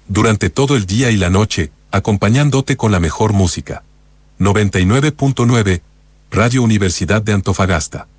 durante todo el día y la noche, acompañándote con la mejor música. 99.9, Radio Universidad de Antofagasta.